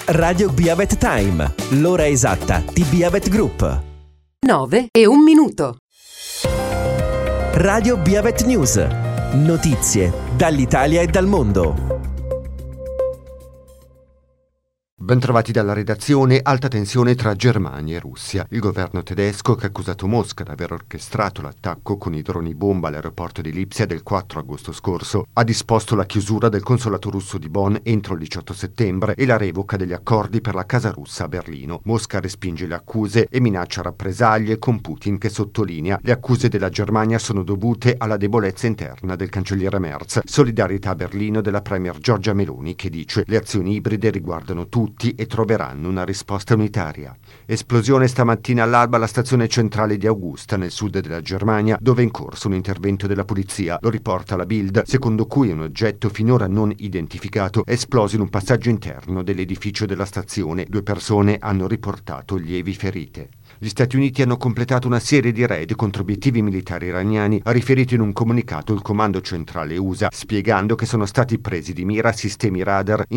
Radio Beavet Time, l'ora esatta di Beavet Group. 9:01. Radio Beavet News, notizie dall'Italia e dal mondo. Bentrovati dalla redazione. Alta tensione tra Germania e Russia. Il governo tedesco, che ha accusato Mosca di aver orchestrato l'attacco con i droni bomba all'aeroporto di Lipsia del 4 agosto scorso, ha disposto la chiusura del consolato russo di Bonn entro il 18 settembre e la revoca degli accordi per la casa russa a Berlino. Mosca respinge le accuse e minaccia rappresaglie, con Putin che sottolinea: le accuse della Germania sono dovute alla debolezza interna del cancelliere Merz. Solidarietà a Berlino della premier Giorgia Meloni, che dice: le azioni ibride riguardano tutti e troveranno una risposta unitaria. Esplosione stamattina all'alba alla stazione centrale di Augusta, nel sud della Germania, dove è in corso un intervento della polizia. Lo riporta la Bild, secondo cui un oggetto finora non identificato è esploso in un passaggio interno dell'edificio della stazione. 2 persone hanno riportato lievi ferite. Gli Stati Uniti hanno completato una serie di raid contro obiettivi militari iraniani, ha riferito in un comunicato il comando centrale USA, spiegando che sono stati presi di mira sistemi radar